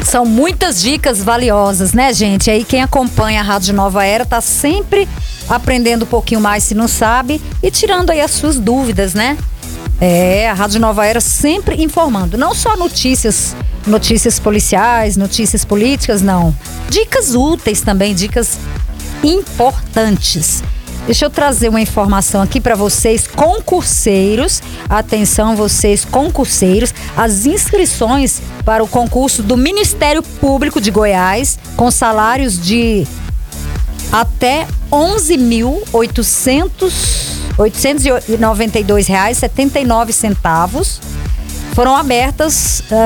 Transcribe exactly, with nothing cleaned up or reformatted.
São muitas dicas valiosas, né, gente? Aí quem acompanha a Rádio Nova Era tá sempre aprendendo um pouquinho mais se não sabe e tirando aí as suas dúvidas, né? É, a Rádio Nova Era sempre informando, não só notícias, notícias policiais, notícias políticas, não. Dicas úteis também, dicas importantes. Deixa eu trazer uma informação aqui para vocês, concurseiros. Atenção, vocês concurseiros. As inscrições para o concurso do Ministério Público de Goiás, com salários de até onze mil oitocentos e noventa e dois reais e setenta e nove centavos, foram abertas